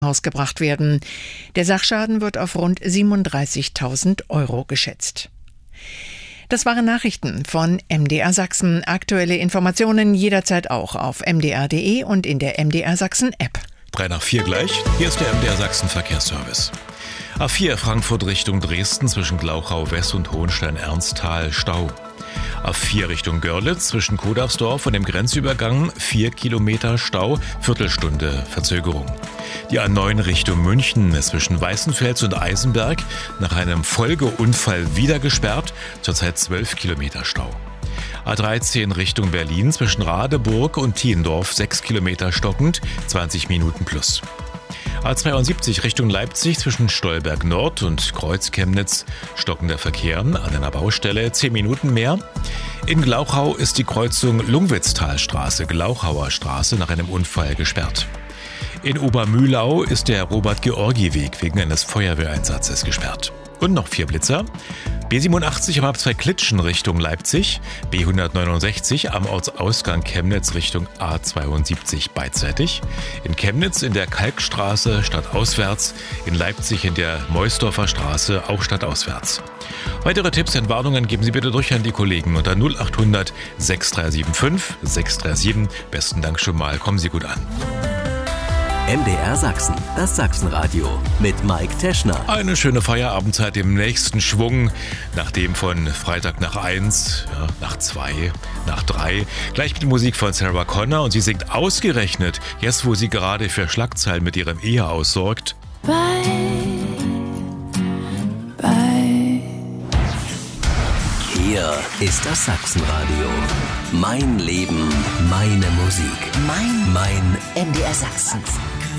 Haus gebracht werden. Der Sachschaden wird auf rund 37.000 € geschätzt. Das waren Nachrichten von MDR Sachsen. Aktuelle Informationen jederzeit auch auf mdr.de und in der MDR Sachsen App. 3:04 gleich. Hier ist der MDR Sachsen Verkehrsservice. A4 Frankfurt Richtung Dresden zwischen Glauchau West und Hohenstein-Ernsthal Stau. A4 Richtung Görlitz zwischen Kodachsdorf und dem Grenzübergang 4 Kilometer Stau, Viertelstunde Verzögerung. Die A9 Richtung München ist zwischen Weißenfels und Eisenberg nach einem Folgeunfall wieder gesperrt, zurzeit 12 Kilometer Stau. A13 Richtung Berlin zwischen Radeburg und Thiendorf 6 Kilometer stockend, 20 Minuten plus. A72 Richtung Leipzig zwischen Stolberg Nord und Kreuz-Chemnitz stockender Verkehr an einer Baustelle, 10 Minuten mehr. In Glauchau ist die Kreuzung Lungwitztalstraße, Glauchauer Straße nach einem Unfall gesperrt. In Obermühlau ist der Robert-Georgi-Weg wegen eines Feuerwehreinsatzes gesperrt. Und noch 4 Blitzer. B87 am Abzweig Klitschen Richtung Leipzig, B169 am Ortsausgang Chemnitz Richtung A72 beidseitig, in Chemnitz in der Kalkstraße stadtauswärts, in Leipzig in der Meusdorfer Straße auch stadtauswärts. Weitere Tipps und Warnungen geben Sie bitte durch an die Kollegen unter 0800 6375 637. Besten Dank schon mal, kommen Sie gut an. MDR Sachsen, das Sachsenradio mit Mike Teschner. Eine schöne Feierabendzeit im nächsten Schwung, nachdem von Freitag nach 1, nach 2, nach 3, gleich mit Musik von Sarah Connor und sie singt ausgerechnet, jetzt wo sie gerade für Schlagzeilen mit ihrem Eheaus sorgt. Bye, bye. Hier ist das Sachsenradio. Mein Leben, meine Musik. Mein MDR Sachsen.